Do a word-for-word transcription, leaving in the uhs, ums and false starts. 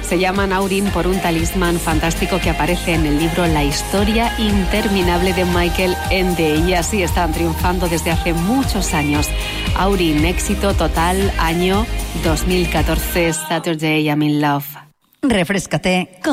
Se llaman Aurin por un talismán fantástico que aparece en el libro La historia interminable de Michael Ende. Y así están triunfando desde hace muchos años. Aurin, éxito total, año dos mil catorce, Saturday I'm in Love. Refréscate con